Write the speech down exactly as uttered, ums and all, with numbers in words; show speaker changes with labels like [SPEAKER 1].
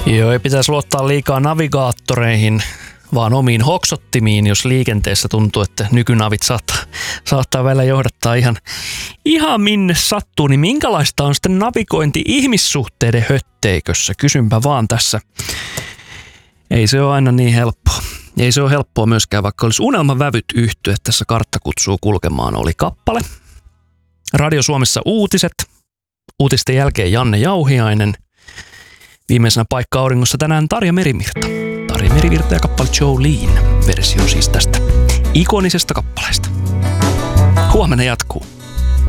[SPEAKER 1] Joo, ei pitäisi luottaa liikaa navigaattoreihin, vaan omiin hoksottimiin, jos liikenteessä tuntuu, että nykynavit saattaa, saattaa välillä johdattaa ihan, ihan minne sattuu. Niin minkälaista on sitten navigointi ihmissuhteiden hötteikössä? Kysynpä vaan tässä. Ei se ole aina niin helppoa. Ei se ole helppoa myöskään, vaikka olisi unelmavävyt yhtye. Tässä Kartta kutsuu kulkemaan oli kappale. Radio Suomessa uutiset. Uutisten jälkeen Janne Jauhiainen. Viimeisenä paikka auringossa tänään Tarja Merivirta. Tarja Merivirta ja kappale Jolene. Versio siis tästä ikonisesta kappaleesta. Huomenna jatkuu.